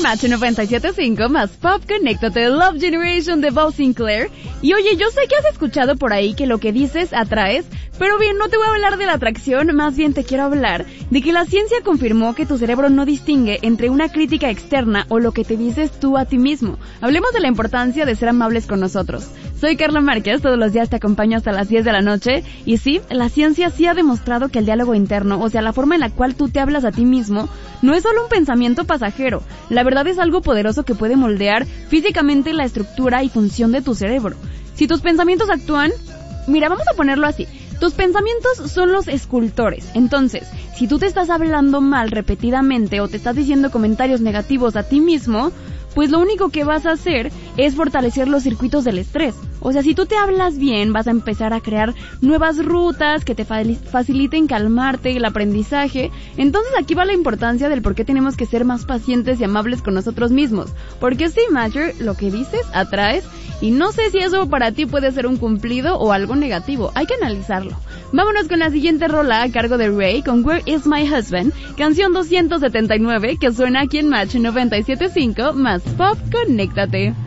Match 97.5 más Pop, conéctate, Love Generation de Bob Sinclair. Y oye, yo sé que has escuchado por ahí que lo que dices atraes, pero bien, no te voy a hablar de la atracción, más bien te quiero hablar de que la ciencia confirmó que tu cerebro no distingue entre una crítica externa o lo que te dices tú a ti mismo. Hablemos de la importancia de ser amables con nosotros. Soy Carla Márquez, todos los días te acompaño hasta las 10 de la noche, y sí, la ciencia sí ha demostrado que el diálogo interno, o sea, la forma en la cual tú te hablas a ti mismo, no es solo un pensamiento pasajero. La verdad es algo poderoso que puede moldear físicamente la estructura y función de tu cerebro. Si tus pensamientos actúan, mira, vamos a ponerlo así. Tus pensamientos son los escultores. Entonces, si tú te estás hablando mal repetidamente o te estás diciendo comentarios negativos a ti mismo, pues lo único que vas a hacer es fortalecer los circuitos del estrés. O sea, si tú te hablas bien, vas a empezar a crear nuevas rutas que te faciliten calmarte, el aprendizaje. Entonces aquí va la importancia del por qué tenemos que ser más pacientes y amables con nosotros mismos. Porque sí, Matter, lo que dices, atraes. Y no sé si eso para ti puede ser un cumplido o algo negativo. Hay que analizarlo. Vámonos con la siguiente rola a cargo de Ray con Where Is My Husband, canción 279 que suena aquí en Match 97.5 más Pop, conéctate.